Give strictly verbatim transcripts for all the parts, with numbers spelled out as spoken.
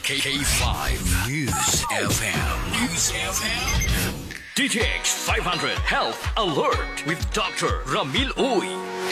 K five News F M. News F M. D T X five hundred Health Alert with Doctor Ramil Uy.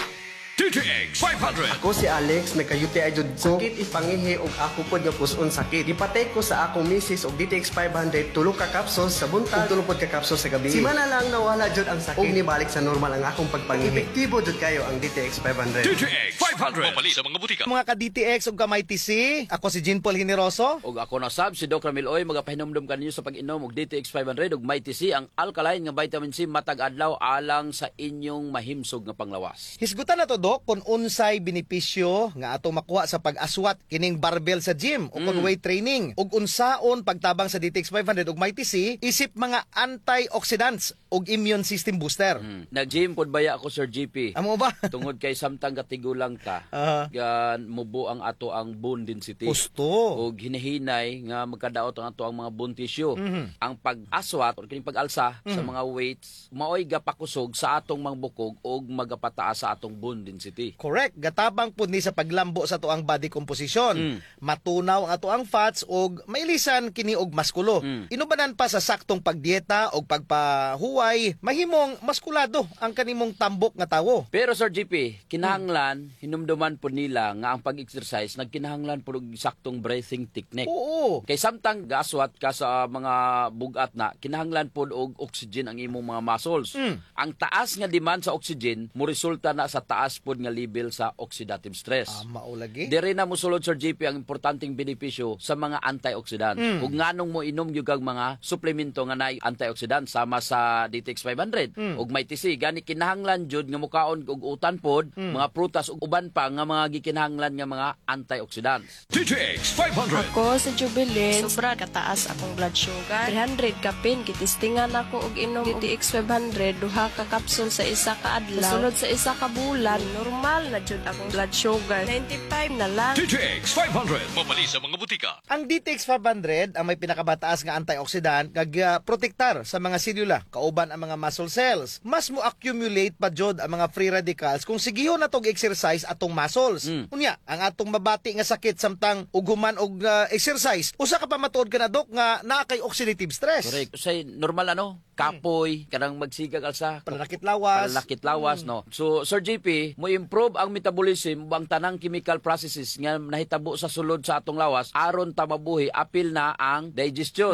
D T X five hundred. Ako si Alex, nagkayuti ay jud ko. Sakit ipangihi og ako pod nga puson sakit. Ipatay ko sa akong misis og D T X five hundred tulong ka capsules sa buntag ug tulong pod ka capsules sa gabi. Si mana lang nawala jud ang sakit. Og nibalik sa normal ang akong pagpangihi. Epektibo jud kayo ang D T X five hundred. D T X five hundred. Mapali sa mga butika. Mga ka-D T X ug kamay T C, ako si Jean Paul Generoso. Og ako na sab si Doc Ramil Oy, magapahinumdum kaninyo sa pag-inom og D T X five hundred ug May T C, ang alkaline nga vitamin C matag adlaw alang sa inyong mahimsog nga panglawas. Hisgutan na to, Dok, kung unsay benepisyo nga atong makuha sa pag-aswat kining barbell sa gym o kung Mm. weight training ug unsaon pagtabang sa D T X five hundred ug May T C isip mga antioxidants ug immune system booster. Hmm. Nag-gym pod baya ako, Sir G P. Amo ba? Tungod kay samtang katigulang ta, Aha. yan mubo ang ato ang bone density. Gusto. Og hinahinay nga magkadaot ang ato ang mga bone tissue. Mhm. Ang pag-aswat o kining pag-alsa sa mga weights maoy gapakusog sa atong mga bukog og magapataas sa atong bone density. Correct. Gatabang pud ni sa paglambo sa tuang body composition. Mm. Matunaw ang atuang fats ug mailisan kini og maskulo. Mm. Inubanan pa sa saktong pagdieta og pagpahuway, mahimong maskulado ang kanimong tambok nga tawo. Pero Sir G P, kinahanglan, hinumduman po nila nga ang pag-exercise, nagkinahanglan po ng saktong breathing technique. Oo. Kay samtang gaswat ka sa mga bugat na, kinahanglan po og oxygen ang imong mga muscles. Mm. Ang taas nga demand sa oxygen, mo resulta na sa taas po nga level sa oxidative stress. Ama o lagi. Dire na musulod, Sir J P, ang importanteng benepisyo sa mga antioxidant. Mm. Ug nganong mo inom gyud kag mga suplemento nga naay antioxidant sama sa D T X five hundred Mm. ug May T C, gani kinahanglan jud nga mukaon og utan pod, Mm. mga prutas ug uban pa nga mga gikinahanglan nga mga antioxidants. D T X five hundred. Ako sa Jubilin, sobra kataas akong blood sugar. three hundred kapin, kitistingan ako og inom D T X five hundred, duha ka kapsul sa isa ka adlaw. Sunod sa isa ka bulan, normal na jud akong blood sugar. ninety-five na lang. D T X five hundred. Mapali sa mga butika. Ang D T X five hundred ang may pinakabataas nga antioxidant kag uh, protektar sa mga selula kauban ang mga muscle cells. Mas mo accumulate pa jud ang mga free radicals kung sigihon natong exercise atong muscles. Mm. Unya, ang atong mabati nga sakit samtang uguman og uh, exercise, usa ka pa matuod ka na, Dok, nga naa kay oxidative stress. Correct. Say normal ano, kapoy, kanang magsigag alsa, Pananakit lawas. pananakit lawas, no. So Sir J P, mo improve ang metabolism ug ang tanang chemical processes nga nahitabo sa sulod sa atong lawas aron ta mabuhi apil na ang digestion.